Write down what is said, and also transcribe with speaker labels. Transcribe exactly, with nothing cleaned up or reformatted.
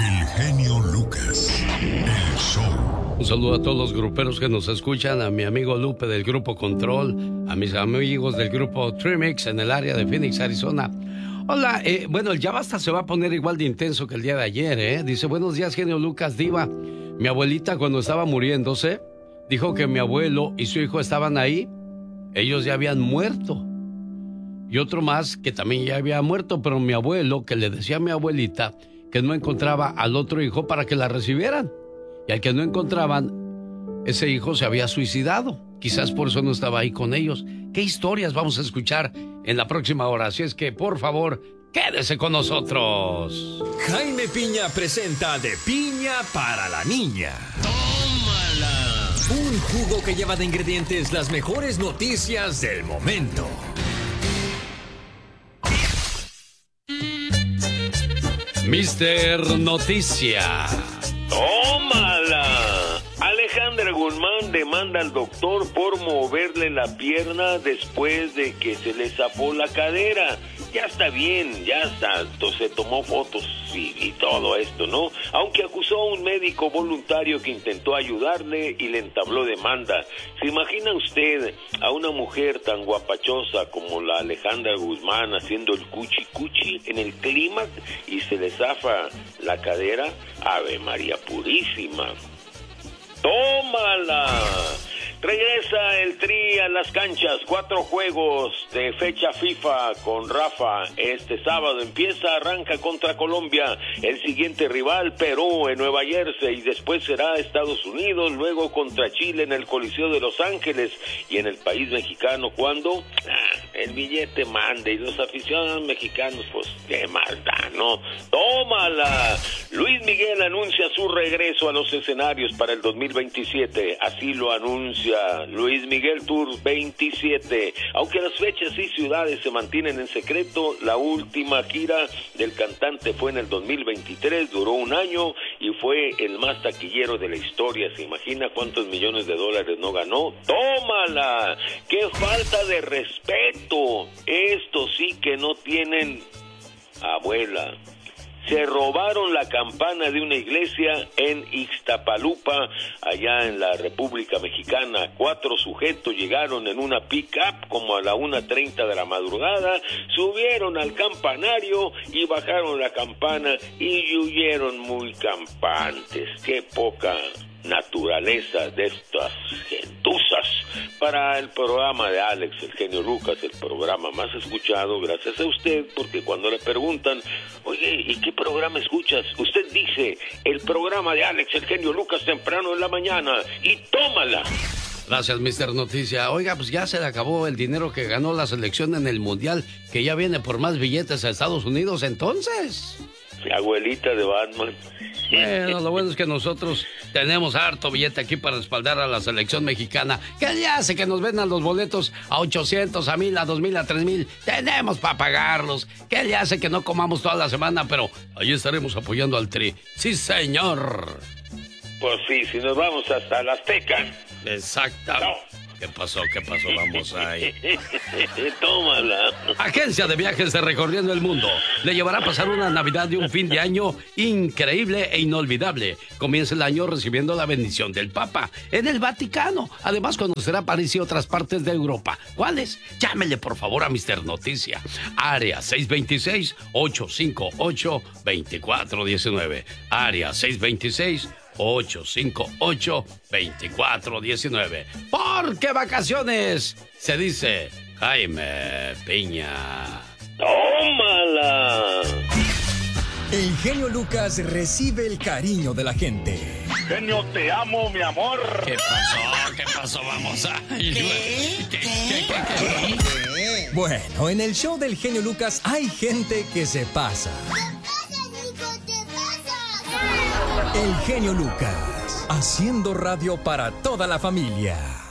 Speaker 1: El genio Lucas, el show.
Speaker 2: Un saludo a todos los gruperos que nos escuchan, a mi amigo Lupe del Grupo Control, a mis amigos del Grupo Trimix en el área de Phoenix, Arizona. Hola, eh, bueno, el Ya Basta se va a poner igual de intenso que el día de ayer, ¿eh? Dice, buenos días, genio Lucas, diva. Mi abuelita cuando estaba muriéndose, dijo que mi abuelo y su hijo estaban ahí. Ellos ya habían muerto. Y otro más que también ya había muerto, pero mi abuelo, que le decía a mi abuelita que no encontraba al otro hijo para que la recibieran. Y al que no encontraban, ese hijo se había suicidado. Quizás por eso no estaba ahí con ellos. ¿Qué historias vamos a escuchar en la próxima hora? Así es que, por favor, quédese con nosotros.
Speaker 3: Jaime Piña presenta De Piña para la Niña. ¡Tómala! Un jugo que lleva de ingredientes las mejores noticias del momento.
Speaker 2: Mister Noticia.
Speaker 4: ¡Tómala! Alejandra Guzmán demanda al doctor por moverle la pierna después de que se le zafó la cadera. Ya está bien, ya está, se tomó fotos y, y todo esto, ¿no? Aunque acusó a un médico voluntario que intentó ayudarle y le entabló demanda. ¿Se imagina usted a una mujer tan guapachosa como la Alejandra Guzmán haciendo el cuchi cuchi en el clímax y se le zafa la cadera? Ave María Purísima. ¡Tómala! Regresa el Tri a las canchas, cuatro juegos de fecha FIFA con Rafa. Este sábado empieza, arranca contra Colombia, el siguiente rival Perú en Nueva Jersey, y después será Estados Unidos, luego contra Chile en el Coliseo de Los Ángeles, y en el país mexicano, ¿cuándo? Ah, el billete mande, y los aficionados mexicanos, pues, qué maldad, ¿no? ¡Tómala! Luis Miguel anuncia su regreso a los escenarios para el dos mil veintisiete, así lo anuncia Luis Miguel Tour veintisiete. Aunque las fechas y ciudades se mantienen en secreto, la última gira del cantante fue en el dos mil veintitrés, duró un año y fue el más taquillero de la historia. ¿Se imagina cuántos millones de dólares no ganó? ¡Tómala! ¡Qué falta de respeto! Estos sí que no tienen abuela. Se robaron la campana de una iglesia en Ixtapalupa, allá en la República Mexicana. Cuatro sujetos llegaron en una pick-up como a la una treinta de la madrugada, subieron al campanario y bajaron la campana y huyeron muy campantes. ¡Qué poca naturaleza de estas gentuzas! Para el programa de Alex, el genio Lucas, el programa más escuchado, gracias a usted, porque cuando le preguntan, oye, ¿y qué programa escuchas? Usted dice, el programa de Alex, el genio Lucas, temprano en la mañana, y tómala.
Speaker 2: Gracias, mister Noticia. Oiga, pues ya se le acabó el dinero que ganó la selección en el Mundial, que ya viene por más billetes a Estados Unidos, entonces.
Speaker 4: La abuelita de Batman.
Speaker 2: Bueno, lo bueno es que nosotros tenemos harto billete aquí para respaldar a la selección mexicana. ¿Qué le hace que nos vendan los boletos a ochocientos, a mil, a dos mil, a tres mil? Tenemos para pagarlos. ¿Qué le hace que no comamos toda la semana? Pero ahí estaremos apoyando al Tri. Sí, señor.
Speaker 4: Pues sí, si nos vamos hasta la Azteca.
Speaker 2: Exacto. No. ¿Qué pasó? ¿Qué pasó? Vamos ahí.
Speaker 4: Tómala.
Speaker 2: Agencia de Viajes de Recorriendo el Mundo le llevará a pasar una Navidad y un fin de año increíble e inolvidable. Comienza el año recibiendo la bendición del Papa en el Vaticano. Además, conocerá París y otras partes de Europa. ¿Cuáles? Llámele, por favor, a mister Noticia. Área seis dos seis, ocho cinco ocho, dos cuatro uno nueve. Área seis dos seis, ocho cinco ocho, dos cuatro uno nueve. Porque vacaciones se dice Jaime Piña.
Speaker 4: ¡Tómala!
Speaker 3: El genio Lucas recibe el cariño de la gente.
Speaker 4: Genio, te amo, mi amor.
Speaker 2: ¿Qué pasó? ¿Qué pasó? Vamos a... ¿Qué? ¿Qué? ¿Qué? ¿Qué? ¿Qué?
Speaker 3: Bueno, en el show del genio Lucas hay gente que se pasa. El genio Lucas, haciendo radio para toda la familia.